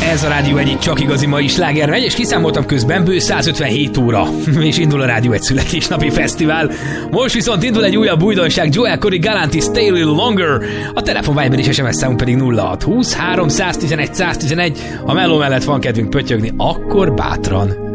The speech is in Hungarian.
Ez a Rádió egyik csak igazi mai sláger megy, és kiszámoltam közben bő 157 óra, és indul a Rádió egy születésnapi fesztivál. Most viszont indul egy újabb újdonság, Joel Corey Galantis Stay a Little Longer, a telefon Viber és SMS számunk pedig 0620 311 111. Ha melló mellett van kedvünk pöttyögni, akkor bátran